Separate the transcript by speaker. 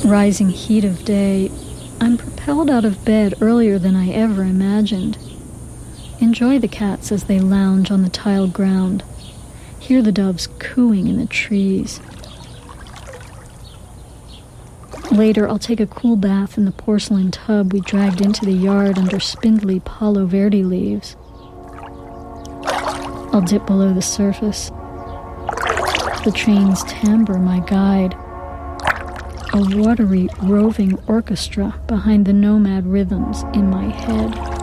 Speaker 1: Rising heat of day, I'm propelled out of bed earlier than I ever imagined. Enjoy the cats as they lounge on the tiled ground. Hear the doves cooing in the trees. Later, I'll take a cool bath in the porcelain tub we dragged into the yard under spindly Palo Verde leaves. I'll dip below the surface. The train's timbre, my guide. A watery, roving orchestra behind the nomad rhythms in my head.